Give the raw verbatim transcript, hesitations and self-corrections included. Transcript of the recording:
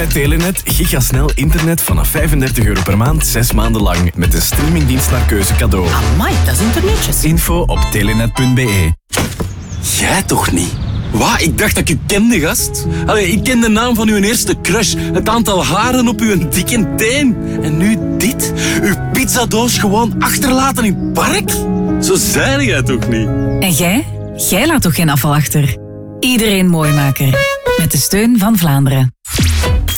bij Telenet gigasnel internet vanaf vijfendertig euro per maand, zes maanden lang. Met de streamingdienst naar keuze cadeau. Amai, dat is internetjes. Info op telenet punt be. Jij toch niet? Wat? Ik dacht dat ik u kende, gast. Allee, ik ken de naam van uw eerste crush. Het aantal haren op uw dikke teen. En nu dit? Uw pizzadoos gewoon achterlaten in het park? Zo zei jij toch niet? En jij? Jij laat toch geen afval achter? Iedereen Mooimaker. Met de steun van Vlaanderen.